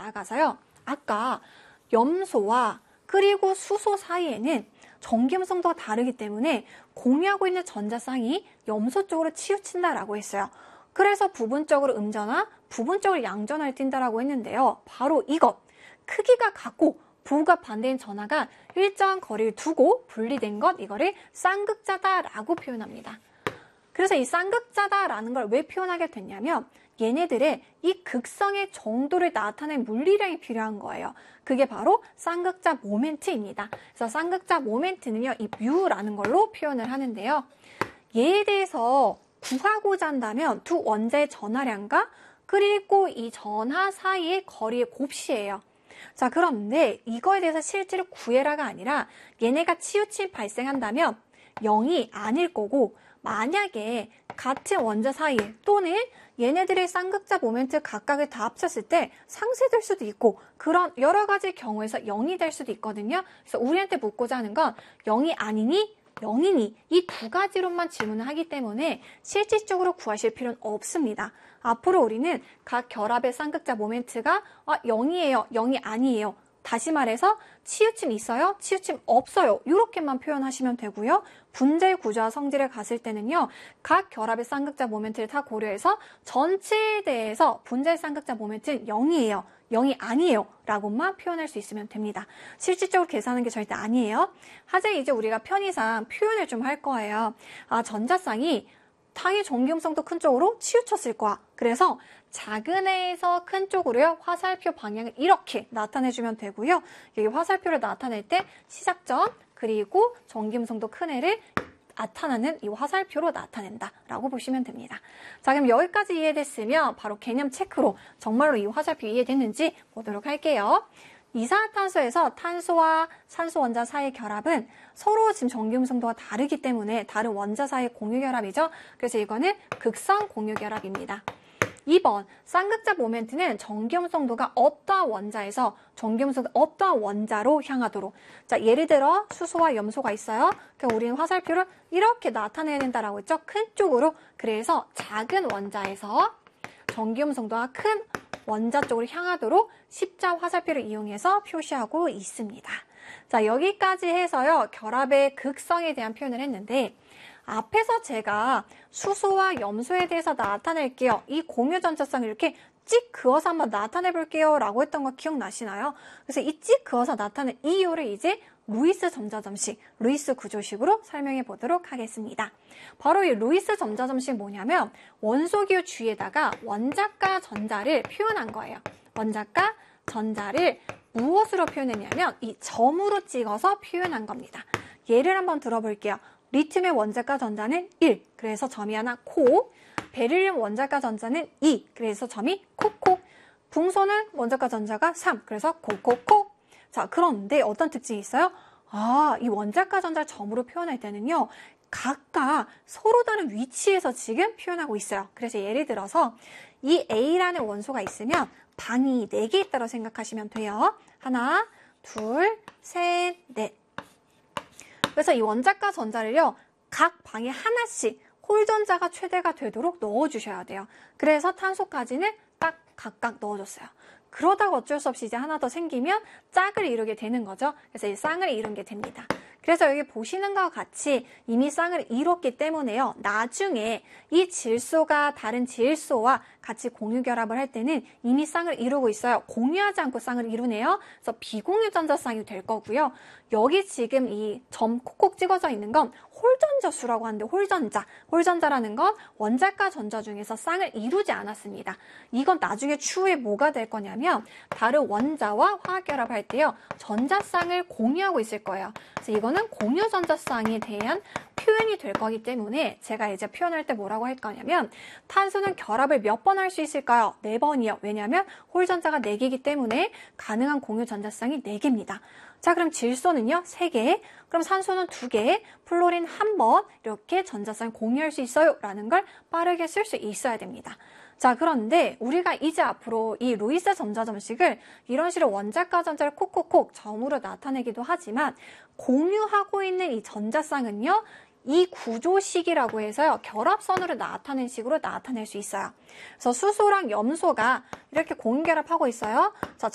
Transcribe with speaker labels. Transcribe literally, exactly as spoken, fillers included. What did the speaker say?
Speaker 1: 나아가서요. 아까 염소와 그리고 수소 사이에는 전기음성도가 다르기 때문에 공유하고 있는 전자쌍이 염소 쪽으로 치우친다라고 했어요. 그래서 부분적으로 음전화, 부분적으로 양전화를 띈다라고 했는데요. 바로 이것, 크기가 같고 부호가 반대인 전하가 일정한 거리를 두고 분리된 것, 이거를 쌍극자다라고 표현합니다. 그래서 이 쌍극자다라는 걸 왜 표현하게 됐냐면 얘네들의 이 극성의 정도를 나타낸 물리량이 필요한 거예요. 그게 바로 쌍극자 모멘트입니다. 그래서 쌍극자 모멘트는요, 이 뮤라는 걸로 표현을 하는데요. 얘에 대해서 구하고자 한다면 두 원자의 전하량과 그리고 이 전하 사이의 거리의 곱시예요. 자, 그런데 이거에 대해서 실제로 구해라가 아니라 얘네가 치우침 발생한다면 영이 아닐 거고, 만약에 같은 원자 사이에 또는 얘네들의 쌍극자 모멘트 각각을 다 합쳤을 때 상쇄될 수도 있고 그런 여러 가지 경우에서 영이 될 수도 있거든요. 그래서 우리한테 묻고자 하는 건 영이 아니니 영이니 이 두 가지로만 질문을 하기 때문에 실질적으로 구하실 필요는 없습니다. 앞으로 우리는 각 결합의 쌍극자 모멘트가 아, 영이에요, 영이 아니에요. 다시 말해서 치우침 있어요? 치우침 없어요. 이렇게만 표현하시면 되고요. 분자의 구조와 성질을 갔을 때는요. 각 결합의 쌍극자 모멘트를 다 고려해서 전체에 대해서 분자의 쌍극자 모멘트는 영이에요. 영이 아니에요. 라고만 표현할 수 있으면 됩니다. 실질적으로 계산하는 게 절대 아니에요. 하지만 이제 우리가 편의상 표현을 좀 할 거예요. 아, 전자쌍이 당연히 전기음성도 큰 쪽으로 치우쳤을 거야. 그래서 작은 애에서 큰 쪽으로요. 화살표 방향을 이렇게 나타내주면 되고요. 여기 화살표를 나타낼 때 시작점 그리고 전기음성도 큰 애를 나타나는 이 화살표로 나타낸다라고 보시면 됩니다. 자, 그럼 여기까지 이해됐으면 바로 개념 체크로 정말로 이 화살표 이해됐는지 보도록 할게요. 이산화탄소에서 탄소와 산소 원자 사이의 결합은 서로 지금 전기음성도가 다르기 때문에 다른 원자 사이의 공유 결합이죠. 그래서 이거는 극성 공유 결합입니다. 이 번, 쌍극자 모멘트는 전기음성도가 어떠한 원자에서 전기음성도 어떠한 원자로 향하도록. 자, 예를 들어 수소와 염소가 있어요. 그럼 우리는 화살표를 이렇게 나타내야 된다라고 했죠. 큰 쪽으로. 그래서 작은 원자에서 전기음성도가 큰 원자 쪽으로 향하도록 십자 화살표를 이용해서 표시하고 있습니다. 자, 여기까지 해서요. 결합의 극성에 대한 표현을 했는데 앞에서 제가 수소와 염소에 대해서 나타낼게요. 이 공유 전자쌍을 이렇게 찍 그어서 한번 나타내 볼게요. 라고 했던 거 기억나시나요? 그래서 이 찍 그어서 나타낸 이유를 이제 루이스 점자점식, 루이스 구조식으로 설명해 보도록 하겠습니다. 바로 이 루이스 점자점식 뭐냐면 원소기호 주위에다가 원자과 전자를 표현한 거예요. 원자과 전자를 무엇으로 표현했냐면 이 점으로 찍어서 표현한 겁니다. 예를 한번 들어볼게요. 리튬의 원자과 전자는 일, 그래서 점이 하나 코. 베릴륨 원자과 전자는 이, 그래서 점이 코코. 붕소는 원자과 전자가 삼, 그래서 코코코. 자, 그런데 어떤 특징이 있어요? 아, 이 원자과 전자를 점으로 표현할 때는요. 각각 서로 다른 위치에서 지금 표현하고 있어요. 그래서 예를 들어서 이 A라는 원소가 있으면 방이 네 개 있다고 생각하시면 돼요. 하나, 둘, 셋, 넷. 그래서 이 원자과 전자를요. 각 방에 하나씩 홀전자가 최대가 되도록 넣어주셔야 돼요. 그래서 탄소까지는 딱 각각 넣어줬어요. 그러다가 어쩔 수 없이 이제 하나 더 생기면 짝을 이루게 되는 거죠. 그래서 이 쌍을 이룬 게 됩니다. 그래서 여기 보시는 것과 같이 이미 쌍을 이뤘기 때문에요. 나중에 이 질소가 다른 질소와 같이 공유 결합을 할 때는 이미 쌍을 이루고 있어요. 공유하지 않고 쌍을 이루네요. 그래서 비공유 전자쌍이 될 거고요. 여기 지금 이 점 콕콕 찍어져 있는 건 홀전자 수라고 하는데 홀전자. 홀전자라는 건 원자과 전자 중에서 쌍을 이루지 않았습니다. 이건 나중에 추후에 뭐가 될 거냐면 다른 원자와 화학 결합할 때요. 전자쌍을 공유하고 있을 거예요. 그래서 이거는 공유 전자쌍에 대한 표현이 될 거기 때문에 제가 이제 표현할 때 뭐라고 할 거냐면 탄소는 결합을 몇 번 할 수 있을까요? 네 번이요. 왜냐하면 홀전자가 네 개이기 때문에 가능한 공유 전자쌍이 네 개입니다. 자, 그럼 질소는요? 세 개, 그럼 산소는 두 개, 플로린 한 번 이렇게 전자쌍 공유할 수 있어요 라는 걸 빠르게 쓸 수 있어야 됩니다. 자, 그런데 우리가 이제 앞으로 이 루이스 점자점식을 이런 식으로 원자과 전자를 콕콕콕 점으로 나타내기도 하지만 공유하고 있는 이 전자쌍은요. 이 구조식이라고 해서요. 결합선으로 나타낸 식으로 나타낼 수 있어요. 그래서 수소랑 염소가 이렇게 공유결합하고 있어요. 자,